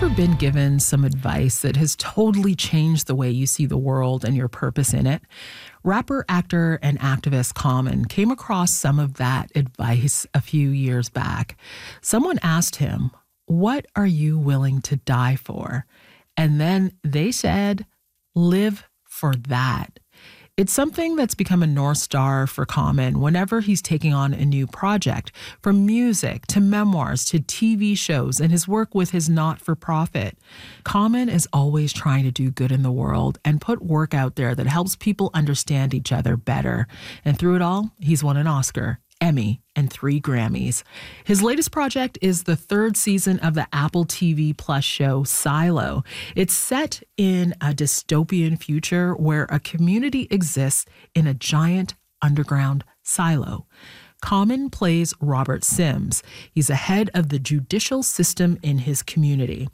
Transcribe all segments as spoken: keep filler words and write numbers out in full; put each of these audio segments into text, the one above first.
ever been given some advice that has totally changed the way you see the world and your purpose in it? Rapper, actor, and activist Common came across some of that advice a few years back. Someone asked him, "What are you willing to die for?" And then they said, "Live for that." It's something that's become a North Star for Common whenever he's taking on a new project, from music to memoirs to T V shows and his work with his not-for-profit. Common is always trying to do good in the world and put work out there that helps people understand each other better. And through it all, he's won an Oscar, Emmy, and three Grammys. His latest project is the third season of the Apple T V Plus show Silo. It's set in a dystopian future where a community exists in a giant underground silo. Common plays Robert Sims. He's a head of the judicial system in his community.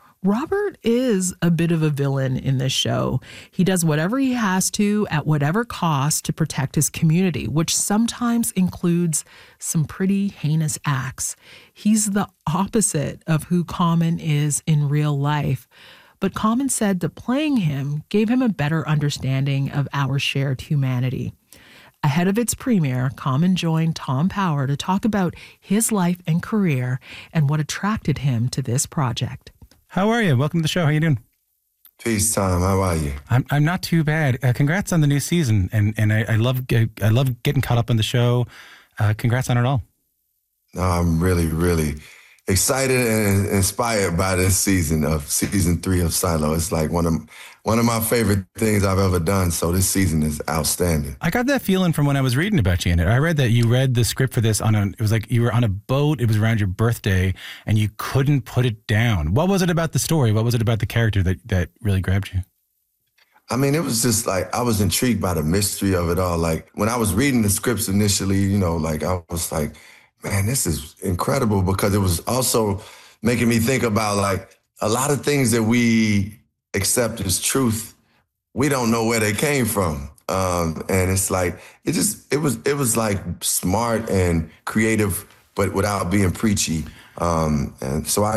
Robert is a bit of a villain in this show. He does whatever he has to at whatever cost to protect his community, which sometimes includes some pretty heinous acts. He's the opposite of who Common is in real life. But Common said that playing him gave him a better understanding of our shared humanity. Ahead of its premiere, Common joined Tom Power to talk about his life and career and what attracted him to this project. How are you? Welcome to the show. How you doing? Peace, Tom. How are you? I'm I'm not too bad. Uh, congrats on the new season, and and I, I love I love getting caught up on the show. Uh, congrats on it all. No, I'm really, really excited and inspired by this season of season three of Silo. It's like one of one of my favorite things I've ever done. So this season is outstanding. I got that feeling from when I was reading about you in it. I read that you read the script for this on a. It was like you were on a boat. It was around your birthday, and you couldn't put it down. What was it about the story? What was it about the character that that really grabbed you? I mean, it was just like, I was intrigued by the mystery of it all. Like when I was reading the scripts initially, you know, like I was like, man, this is incredible, because it was also making me think about like a lot of things that we accept as truth. We don't know where they came from. Um, and it's like, it just, it was, it was like smart and creative, but without being preachy. Um, and so I